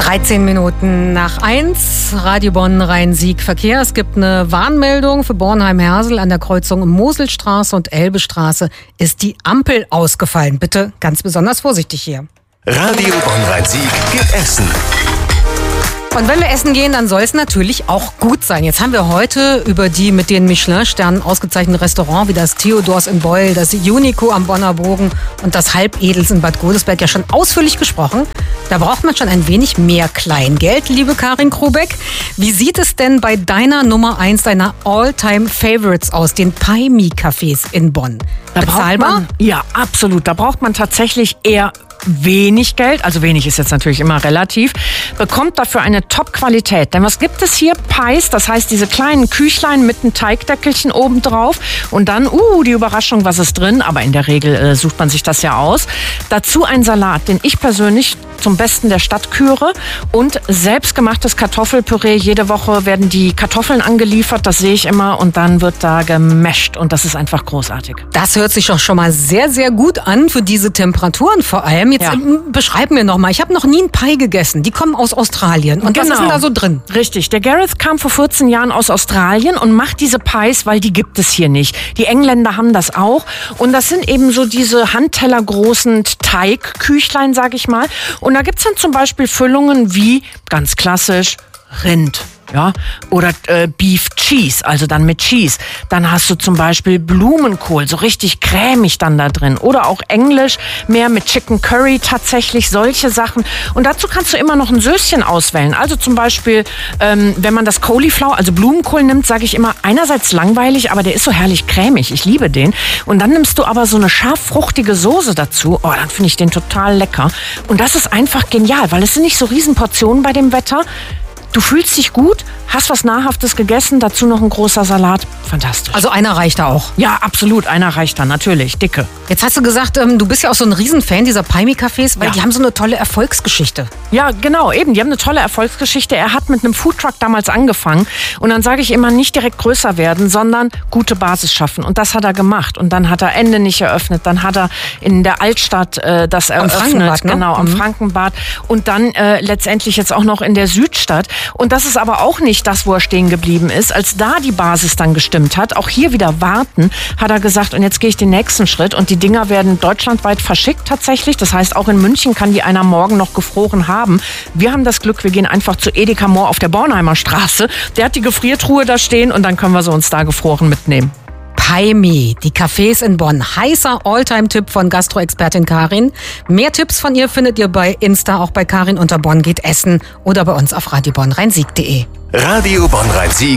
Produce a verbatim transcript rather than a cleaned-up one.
dreizehn Minuten nach eins, Radio Bonn Rhein-Sieg Verkehr. Es gibt eine Warnmeldung für Bornheim-Hersel an der Kreuzung Moselstraße und Elbestraße ist die Ampel ausgefallen. Bitte ganz besonders vorsichtig hier. Radio Bonn Rhein-Sieg geht essen. Und wenn wir essen gehen, dann soll es natürlich auch gut sein. Jetzt haben wir heute über die mit den Michelin-Sternen ausgezeichneten Restaurants wie das Theodors in Beul, das Unico am Bonner Bogen und das Halbedels in Bad Godesberg ja schon ausführlich gesprochen. Da braucht man schon ein wenig mehr Kleingeld, liebe Karin Krubeck. Wie sieht es denn bei deiner Nummer eins, deiner All-Time-Favorites aus, den Paimi-Cafés in Bonn? Da Bezahlbar? Man, ja, absolut. Da braucht man tatsächlich eher wenig Geld, also wenig ist jetzt natürlich immer relativ, bekommt dafür eine Top-Qualität. Denn was gibt es hier? Pies, das heißt diese kleinen Küchlein mit einem Teigdeckelchen oben drauf und dann, uh, die Überraschung, was ist drin, aber in der Regel äh, sucht man sich das ja aus. Dazu ein Salat, den ich persönlich zum Besten der Stadt küre und selbstgemachtes Kartoffelpüree. Jede Woche werden die Kartoffeln angeliefert, das sehe ich immer und dann wird da gemasht und das ist einfach großartig. Das hört sich doch schon mal sehr, sehr gut an für diese Temperaturen vor allem. Jetzt ja. beschreib mir noch mal, ich habe noch nie einen Pie gegessen. Die kommen aus Australien. Und genau. Was ist denn da so drin? Richtig, der Gareth kam vor vierzehn Jahren aus Australien und macht diese Pies, weil die gibt es hier nicht. Die Engländer haben das auch und das sind eben so diese handtellergroßen Teigküchlein, sag ich mal. Und da gibt's dann zum Beispiel Füllungen wie, ganz klassisch, Rind. Ja, oder äh, Beef Cheese, also dann mit Cheese. Dann hast du zum Beispiel Blumenkohl, so richtig cremig dann da drin. Oder auch Englisch, mehr mit Chicken Curry tatsächlich, solche Sachen. Und dazu kannst du immer noch ein Söschen auswählen. Also zum Beispiel, ähm, wenn man das Cauliflower, also Blumenkohl nimmt, sage ich immer, einerseits langweilig, aber der ist so herrlich cremig. Ich liebe den. Und dann nimmst du aber so eine scharf-fruchtige Soße dazu. Oh, dann finde ich den total lecker. Und das ist einfach genial, weil es sind nicht so Riesenportionen bei dem Wetter. Du fühlst dich gut, hast was Nahrhaftes gegessen, dazu noch ein großer Salat. Fantastisch. Also einer reicht da auch? Ja, absolut. Einer reicht da, natürlich. Dicke. Jetzt hast du gesagt, ähm, du bist ja auch so ein Riesenfan dieser Paimi-Cafés, weil ja. die haben so eine tolle Erfolgsgeschichte. Ja, genau, eben. Die haben eine tolle Erfolgsgeschichte. Er hat mit einem Foodtruck damals angefangen. Und dann sage ich immer, nicht direkt größer werden, sondern gute Basis schaffen. Und das hat er gemacht. Und dann hat er Ende nicht eröffnet. Dann hat er in der Altstadt äh, das eröffnet. Am Frankenbad, ne? Genau, am mhm. Frankenbad. Und dann äh, letztendlich jetzt auch noch in der Südstadt. Und das ist aber auch nicht das, wo er stehen geblieben ist. Als da die Basis dann gestimmt hat, auch hier wieder warten, hat er gesagt, und jetzt gehe ich den nächsten Schritt. Und die Dinger werden deutschlandweit verschickt tatsächlich. Das heißt, auch in München kann die einer morgen noch gefroren haben. Wir haben das Glück, wir gehen einfach zu Edeka Mohr auf der Bornheimer Straße. Der hat die Gefriertruhe da stehen und dann können wir sie uns da gefroren mitnehmen. Paimi, die Cafés in Bonn. Heißer Alltime-Tipp von Gastroexpertin Karin. Mehr Tipps von ihr findet ihr bei Insta, auch bei Karin unter Bonn geht essen oder bei uns auf radio bonn rhein sieg punkt de. Radio Bonn Rhein-Sieg